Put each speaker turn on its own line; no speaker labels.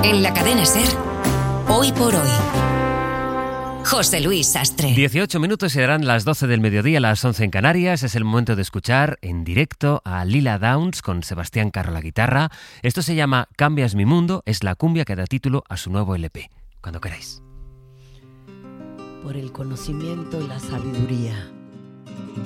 En la cadena SER, Hoy por Hoy. José Luis Sastre.
18 minutos y darán las 12 del mediodía, las 11 en Canarias. Es el momento de escuchar en directo a Lila Downs con Sebastián Carro a la guitarra. Esto se llama Cambias mi mundo, es la cumbia que da título a su nuevo LP. Cuando queráis.
Por el conocimiento y la sabiduría.